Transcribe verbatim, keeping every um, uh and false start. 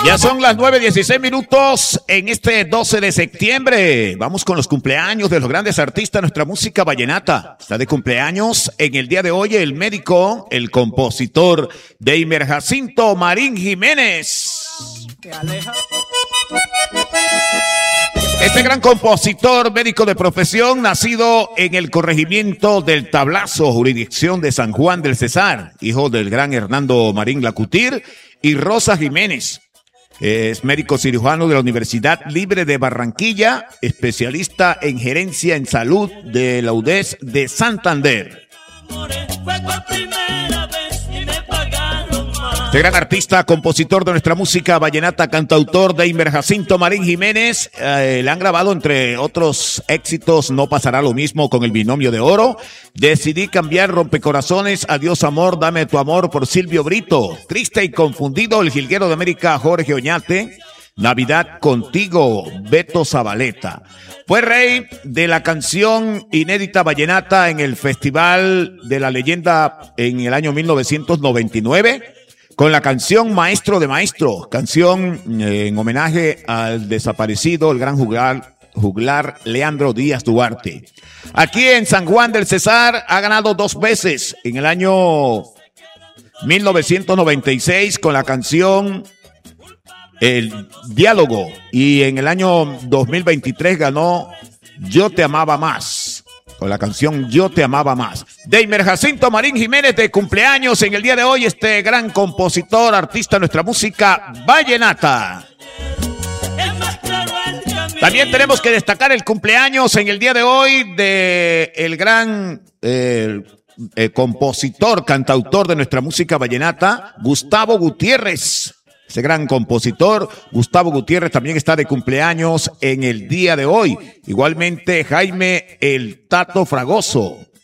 Ya son las nueve dieciséis minutos en este doce de septiembre. Vamos con los cumpleaños de los grandes artistas de nuestra música vallenata. Está de cumpleaños en el día de hoy el médico, el compositor Deimer Jacinto Marín Jiménez. Este gran compositor, médico de profesión, nacido en el corregimiento del Tablazo, jurisdicción de San Juan del Cesar, hijo del gran Hernando Marín Lacutir y Rosa Jiménez. Es médico cirujano de la Universidad Libre de Barranquilla, especialista en gerencia en salud de la U D E S de Santander. Este gran artista, compositor de nuestra música vallenata, cantautor Deimer Jacinto Marín Jiménez, eh, le han grabado entre otros éxitos No pasará lo mismo con el binomio de oro, Decidí cambiar, Rompecorazones, Adiós amor, Dame tu amor por Silvio Brito, Triste y confundido, El jilguero de América Jorge Oñate, Navidad contigo, Beto Zabaleta. Fue rey de la canción inédita vallenata en el Festival de la Leyenda en el año mil novecientos noventa y nueve. Con la canción Maestro de Maestro, canción eh, en homenaje al desaparecido, el gran juglar, juglar Leandro Díaz Duarte. Aquí en San Juan del Cesar ha ganado dos veces, en el año mil novecientos noventa y seis con la canción El Diálogo, y en el año dos mil veintitrés ganó Yo te amaba más, con la canción Yo te amaba más. Deimer Jacinto Marín Jiménez de cumpleaños en el día de hoy, este gran compositor, artista de nuestra música vallenata. También tenemos que destacar el cumpleaños en el día de hoy de el gran eh, eh, compositor, cantautor de nuestra música vallenata, Gustavo Gutiérrez. Ese gran compositor, Gustavo Gutiérrez, también está de cumpleaños en el día de hoy. Igualmente, Jaime el Tato Fragoso.